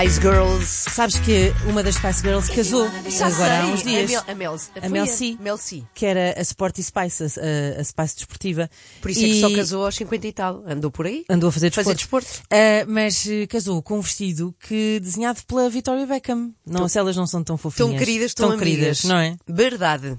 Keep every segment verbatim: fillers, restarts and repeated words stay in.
Spice Girls. Sabes que uma das Spice Girls casou Já agora há sei. uns dias. A Mel, a Mel, A Mel C, Mel C. que era a Sporty Spice, a, a Spice desportiva. Por isso é que só casou aos cinquenta e tal. Andou por aí? Andou a fazer desporto. Fazer desporto. Uh, mas uh, casou com um vestido que desenhado pela Victoria Beckham. Não, se elas não são tão fofinhas. Tão queridas, tão, tão queridas, não é? Verdade.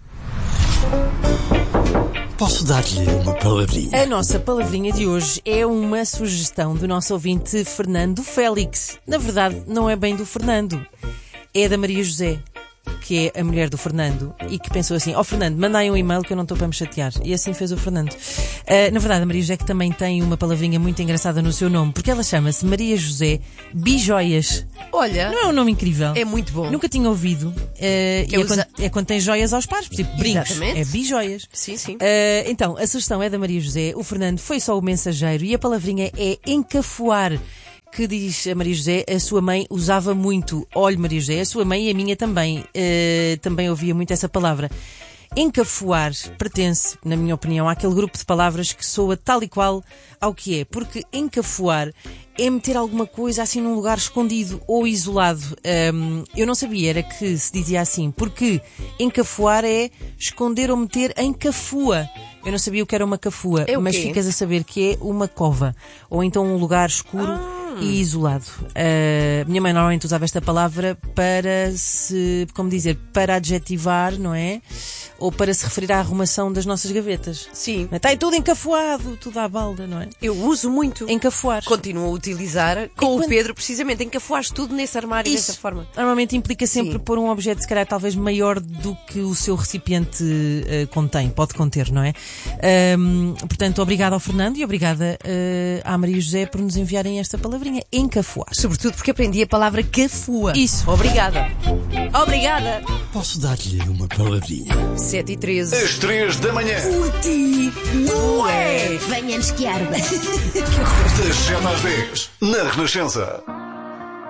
Posso dar-lhe uma palavrinha? A nossa palavrinha de hoje é uma sugestão do nosso ouvinte Fernando Félix. Na verdade, não é bem do Fernando. É da Maria José, que é a mulher do Fernando, e que pensou assim: ó oh, Fernando, manda aí um e-mail que eu não estou para me chatear. E assim fez o Fernando. Uh, na verdade, a Maria José que também tem uma palavrinha muito engraçada no seu nome, porque ela chama-se Maria José Bijoias. Olha, Não é um nome incrível? é muito bom. Nunca tinha ouvido. Uh, e é, usa- quando, é quando tem joias aos pares, tipo brincos. Exatamente. É bijoias. Sim, sim. Uh, então, a sugestão é da Maria José, o Fernando foi só o mensageiro e a palavrinha é encafuar, que diz a Maria José, a sua mãe usava muito. Olhe, Maria José, a sua mãe e a minha também, uh, também ouvia muito essa palavra. Encafuar pertence, na minha opinião, àquele grupo de palavras que soa tal e qual ao que é, porque encafuar é meter alguma coisa assim num lugar escondido ou isolado. Um, eu não sabia, era que se dizia assim, porque encafuar é esconder ou meter em cafua. Eu não sabia o que era uma cafua, É o mas quê? ficas a saber que é uma cova, ou então um lugar escuro e isolado. Uh, minha mãe normalmente usava esta palavra para se, como dizer, para adjetivar, não é? Ou para se referir à arrumação das nossas gavetas. Sim. Está aí tudo encafuado, tudo à balda, não é? Eu uso muito. Encafuar. Continuo a utilizar com Enquanto- o Pedro, precisamente. Encafuaste tudo nesse armário Isso dessa forma. normalmente implica sempre Sim. pôr um objeto, se calhar, talvez maior do que o seu recipiente uh, contém, pode conter, não é? Um, portanto, obrigada ao Fernando e obrigada uh, à Maria José por nos enviarem esta palavrinha, encafuar. Sobretudo porque aprendi a palavra cafua. Isso. Obrigada. Obrigada. Posso dar-lhe uma palavrinha? sete e treze. Às três da manhã. Curti. Ué. Venha-nos que arda. Das sete às dez. Na Renascença.